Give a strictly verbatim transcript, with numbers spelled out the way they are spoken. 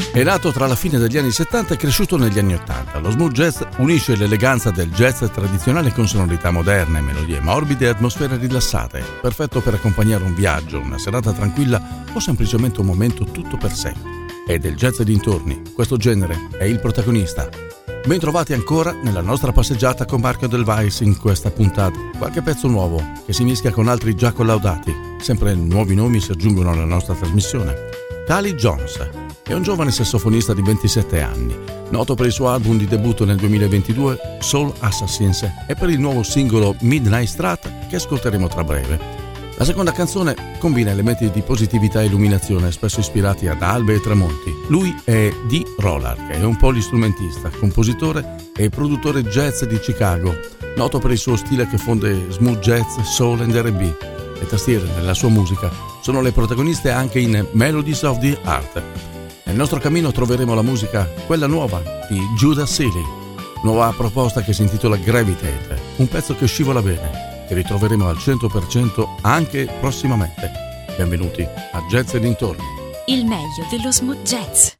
È nato tra la fine degli anni settanta e cresciuto negli anni ottanta. Lo smooth jazz unisce l'eleganza del jazz tradizionale con sonorità moderne, melodie morbide e atmosfere rilassate, perfetto per accompagnare un viaggio, una serata tranquilla o semplicemente un momento tutto per sé. È del jazz e dintorni, questo genere è il protagonista. Bentrovati ancora nella nostra passeggiata con Marco Del Vais in questa puntata. Qualche pezzo nuovo che si mischia con altri già collaudati. Sempre nuovi nomi si aggiungono alla nostra trasmissione. Tali Jones è un giovane sassofonista di ventisette anni, noto per il suo album di debutto nel duemilaventidue Soul Assassins e per il nuovo singolo Midnight Strat che ascolteremo tra breve. La seconda canzone combina elementi di positività e illuminazione spesso ispirati ad albe e tramonti. Lui è Dee Rollard, che è un polistrumentista, compositore e produttore jazz di Chicago, noto per il suo stile che fonde smooth jazz, soul and erre e bi. Le tastiere nella sua musica sono le protagoniste anche in Melodies of the Heart. Nel nostro cammino troveremo la musica, quella nuova, di Judah Sealy, nuova proposta che si intitola Gravitate, un pezzo che scivola bene, che ritroveremo al cento per cento anche prossimamente. Benvenuti a Jazz e dintorni. Il meglio dello smooth jazz.